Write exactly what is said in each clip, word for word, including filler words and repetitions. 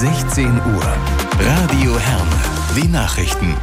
sechzehn Uhr. Radio Herne. Die Nachrichten.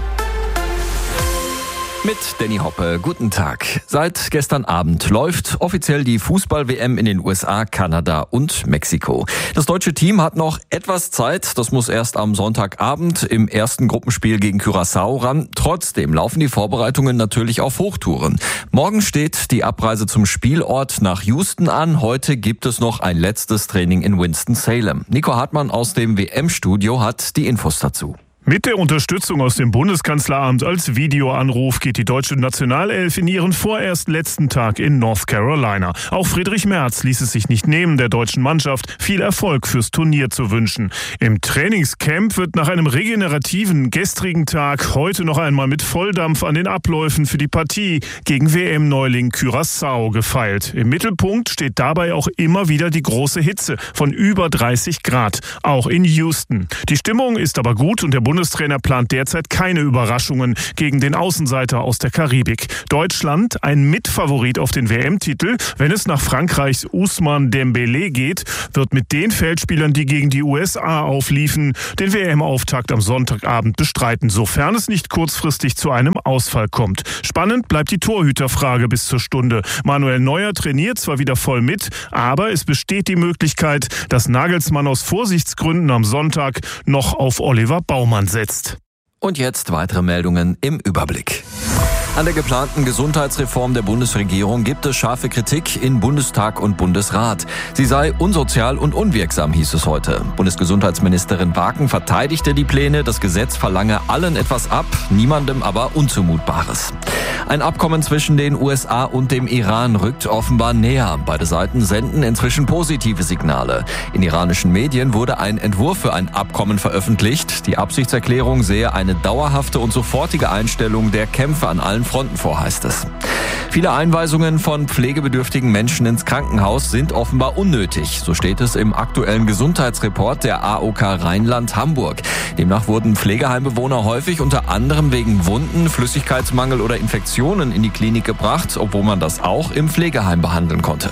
Mit Danny Hoppe, guten Tag. Seit gestern Abend läuft offiziell die Fußball-W M in den U S A, Kanada und Mexiko. Das deutsche Team hat noch etwas Zeit. Das muss erst am Sonntagabend im ersten Gruppenspiel gegen Curaçao ran. Trotzdem laufen die Vorbereitungen natürlich auf Hochtouren. Morgen steht die Abreise zum Spielort nach Houston an. Heute gibt es noch ein letztes Training in Winston-Salem. Nico Hartmann aus dem W M-Studio hat die Infos dazu. Mit der Unterstützung aus dem Bundeskanzleramt als Videoanruf geht die deutsche Nationalelf in ihren vorerst letzten Tag in North Carolina. Auch Friedrich Merz ließ es sich nicht nehmen, der deutschen Mannschaft viel Erfolg fürs Turnier zu wünschen. Im Trainingscamp wird nach einem regenerativen gestrigen Tag heute noch einmal mit Volldampf an den Abläufen für die Partie gegen W M-Neuling Curaçao gefeilt. Im Mittelpunkt steht dabei auch immer wieder die große Hitze von über dreißig Grad, auch in Houston. Die Stimmung ist aber gut und der Bundestrainer Bundestrainer plant derzeit keine Überraschungen gegen den Außenseiter aus der Karibik. Deutschland ein Mitfavorit auf den W M-Titel. Wenn es nach Frankreichs Ousmane Dembélé geht, wird mit den Feldspielern, die gegen die U S A aufliefen, den W M-Auftakt am Sonntagabend bestreiten, sofern es nicht kurzfristig zu einem Ausfall kommt. Spannend bleibt die Torhüterfrage bis zur Stunde. Manuel Neuer trainiert zwar wieder voll mit, aber es besteht die Möglichkeit, dass Nagelsmann aus Vorsichtsgründen am Sonntag noch auf Oliver Baumann setzt. Und jetzt weitere Meldungen im Überblick. An der geplanten Gesundheitsreform der Bundesregierung gibt es scharfe Kritik in Bundestag und Bundesrat. Sie sei unsozial und unwirksam, hieß es heute. Bundesgesundheitsministerin Waken verteidigte die Pläne, das Gesetz verlange allen etwas ab, niemandem aber Unzumutbares. Ein Abkommen zwischen den U S A und dem Iran rückt offenbar näher. Beide Seiten senden inzwischen positive Signale. In iranischen Medien wurde ein Entwurf für ein Abkommen veröffentlicht. Die Absichtserklärung sehe eine dauerhafte und sofortige Einstellung der Kämpfe an allen Fronten vor, heißt es. Viele Einweisungen von pflegebedürftigen Menschen ins Krankenhaus sind offenbar unnötig. So steht es im aktuellen Gesundheitsreport der A O K Rheinland-Hamburg. Demnach wurden Pflegeheimbewohner häufig unter anderem wegen Wunden, Flüssigkeitsmangel oder Infektionen in die Klinik gebracht, obwohl man das auch im Pflegeheim behandeln konnte.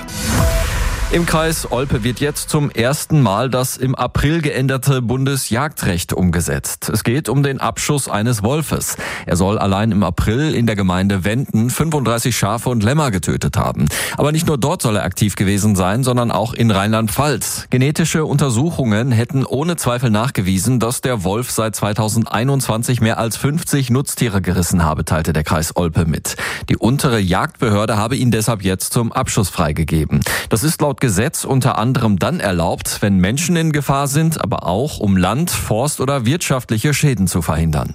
Im Kreis Olpe wird jetzt zum ersten Mal das im April geänderte Bundesjagdrecht umgesetzt. Es geht um den Abschuss eines Wolfes. Er soll allein im April in der Gemeinde Wenden fünfunddreißig Schafe und Lämmer getötet haben. Aber nicht nur dort soll er aktiv gewesen sein, sondern auch in Rheinland-Pfalz. Genetische Untersuchungen hätten ohne Zweifel nachgewiesen, dass der Wolf seit zweitausendeinundzwanzig mehr als fünfzig Nutztiere gerissen habe, teilte der Kreis Olpe mit. Die untere Jagdbehörde habe ihn deshalb jetzt zum Abschuss freigegeben. Das ist laut Gesetz unter anderem dann erlaubt, wenn Menschen in Gefahr sind, aber auch um Land-, Forst- oder wirtschaftliche Schäden zu verhindern.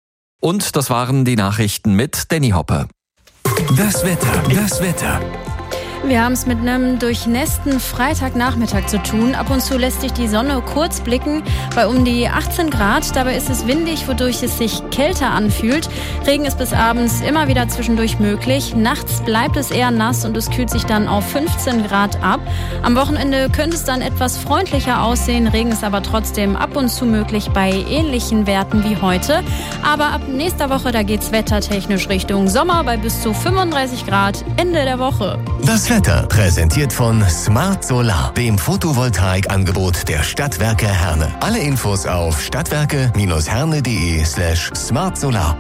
Und das waren die Nachrichten mit Danny Hoppe. Das Wetter, das Wetter. Wir haben es mit einem durchnässten Freitagnachmittag zu tun. Ab und zu lässt sich die Sonne kurz blicken bei um die achtzehn Grad. Dabei ist es windig, wodurch es sich kälter anfühlt. Regen ist bis abends immer wieder zwischendurch möglich. Nachts bleibt es eher nass und es kühlt sich dann auf fünfzehn Grad ab. Am Wochenende könnte es dann etwas freundlicher aussehen. Regen ist aber trotzdem ab und zu möglich bei ähnlichen Werten wie heute. Aber ab nächster Woche, da geht es wettertechnisch Richtung Sommer bei bis zu fünfunddreißig Grad Ende der Woche. Das Wetter präsentiert von Smart Solar, dem Photovoltaikangebot der Stadtwerke Herne. Alle Infos auf stadtwerke-herne.de slash smartsolar.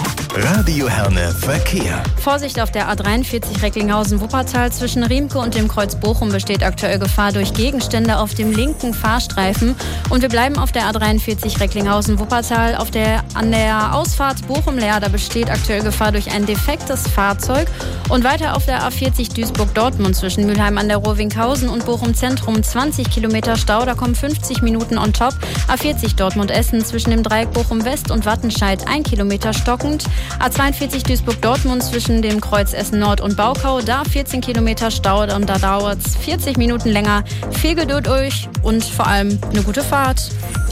Radio Herne Verkehr. Vorsicht auf der A dreiundvierzig Recklinghausen-Wuppertal. Zwischen Riemke und dem Kreuz Bochum besteht aktuell Gefahr durch Gegenstände auf dem linken Fahrstreifen. Und wir bleiben auf der A dreiundvierzig Recklinghausen-Wuppertal. Auf der, an der Ausfahrt Bochum-Leer, da besteht aktuell Gefahr durch ein defektes Fahrzeug. Und weiter auf der A vierzig Duisburg-Dortmund zwischen Mülheim an der Ruhr-Winkhausen und Bochum-Zentrum zwanzig Kilometer Stau. Da kommen fünfzig Minuten on top. A vierzig Dortmund-Essen zwischen dem Dreieck Bochum-West und Wattenscheid ein Kilometer stockend. A zweiundvierzig Duisburg-Dortmund zwischen dem Kreuz Essen-Nord und Baukau, da vierzehn Kilometer Stau und da dauert es vierzig Minuten länger. Viel Geduld euch und vor allem eine gute Fahrt.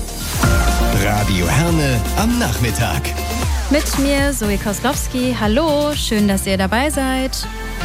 Radio Herne am Nachmittag. Mit mir Zoe Koslowski. Hallo, schön, dass ihr dabei seid.